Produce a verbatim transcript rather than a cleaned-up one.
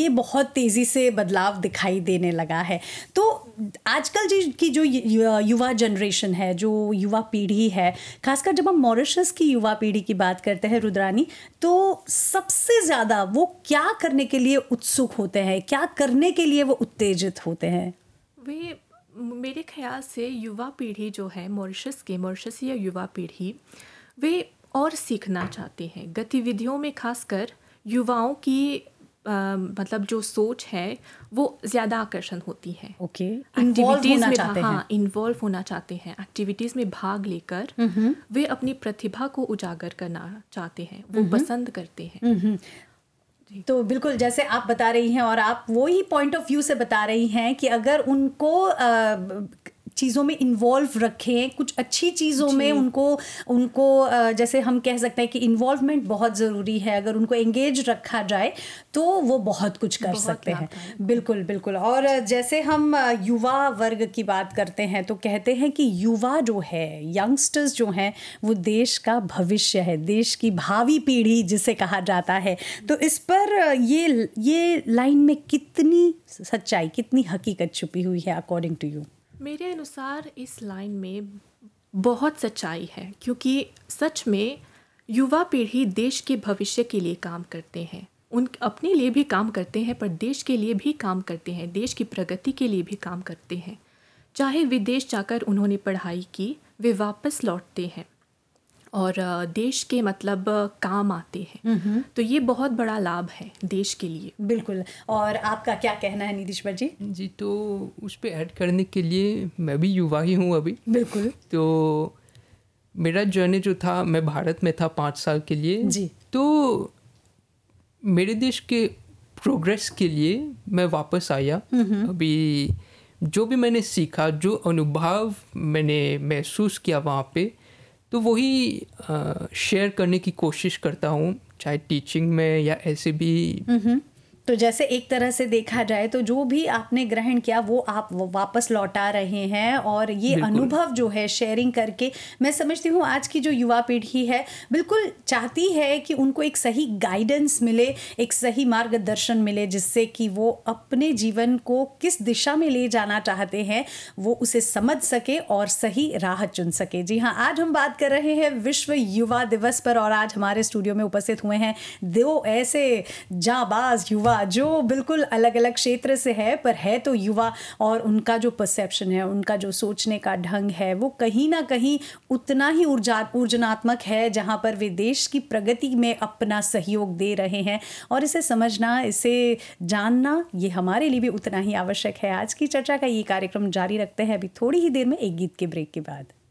ये बहुत तेज़ी से बदलाव दिखाई देने लगा है। तो आजकल जी की जो युवा जनरेशन है, जो युवा पीढ़ी है, खासकर जब हम मॉरिशस की युवा पीढ़ी की बात करते हैं रुद्रानी, तो सबसे ज़्यादा वो क्या करने के लिए उत्सुक होते हैं, क्या करने के लिए वो उत्तेजित होते हैं? वे मेरे ख्याल से युवा पीढ़ी जो है मॉरिशस के मॉरिशसीय युवा पीढ़ी, वे और सीखना चाहते हैं गतिविधियों में। खासकर युवाओं की आ, मतलब जो सोच है वो ज़्यादा आकर्षण होती है। ओके, एक्टिविटीज़ होना में चाहते हाँ हैं। इन्वॉल्व होना चाहते हैं, एक्टिविटीज़ में भाग लेकर वे अपनी प्रतिभा को उजागर करना चाहते हैं, वो पसंद करते हैं। तो बिल्कुल जैसे आप बता रही हैं और आप वो ही पॉइंट ऑफ व्यू से बता रही हैं कि अगर उनको चीज़ों में इन्वॉल्व रखें, कुछ अच्छी चीज़ों में उनको उनको जैसे हम कह सकते हैं कि इन्वॉल्वमेंट बहुत ज़रूरी है। अगर उनको एंगेज रखा जाए तो वो बहुत कुछ कर बहुत सकते हैं। बिल्कुल बिल्कुल। और जैसे हम युवा वर्ग की बात करते हैं तो कहते हैं कि युवा जो है, यंगस्टर्स जो हैं, वो देश का भविष्य है, देश की भावी पीढ़ी जिसे कहा जाता है। तो इस पर ये ये लाइन में कितनी सच्चाई, कितनी हकीकत छुपी हुई है अकॉर्डिंग टू यू? मेरे अनुसार इस लाइन में बहुत सच्चाई है, क्योंकि सच में युवा पीढ़ी देश के भविष्य के लिए काम करते हैं। उन अपने लिए भी काम करते हैं पर देश के लिए भी काम करते हैं, देश की प्रगति के लिए भी काम करते हैं। चाहे विदेश जाकर उन्होंने पढ़ाई की, वे वापस लौटते हैं और देश के मतलब काम आते हैं। तो ये बहुत बड़ा लाभ है देश के लिए। बिल्कुल। और आपका क्या कहना है नीतीश्वर जी? जी, तो उस पे ऐड करने के लिए मैं भी युवा ही हूँ अभी। बिल्कुल। तो मेरा जर्नी जो था, मैं भारत में था पाँच साल के लिए जी। तो मेरे देश के प्रोग्रेस के लिए मैं वापस आया। अभी जो भी मैंने सीखा, जो अनुभव मैंने महसूस किया वहाँ पे, तो वही शेयर करने की कोशिश करता हूँ, चाहे टीचिंग में या ऐसे भी। तो जैसे एक तरह से देखा जाए तो जो भी आपने ग्रहण किया वो आप वापस लौटा रहे हैं और ये अनुभव जो है शेयरिंग करके, मैं समझती हूँ आज की जो युवा पीढ़ी है बिल्कुल चाहती है कि उनको एक सही गाइडेंस मिले, एक सही मार्गदर्शन मिले, जिससे कि वो अपने जीवन को किस दिशा में ले जाना चाहते हैं वो उसे समझ सके और सही राह चुन सके। जी हाँ, आज हम बात कर रहे हैं विश्व युवा दिवस पर और आज हमारे स्टूडियो में उपस्थित हुए हैं दो ऐसे जाबाज युवा जो बिल्कुल अलग अलग क्षेत्र से है पर है तो युवा, और उनका जो परसेप्शन है, उनका जो सोचने का ढंग है वो कहीं ना कहीं उतना ही ऊर्जा ऊर्जनात्मक है जहां पर वे देश की प्रगति में अपना सहयोग दे रहे हैं। और इसे समझना, इसे जानना ये हमारे लिए भी उतना ही आवश्यक है। आज की चर्चा का ये कार्यक्रम जारी रखते हैं अभी थोड़ी ही देर में एक गीत के ब्रेक के बाद।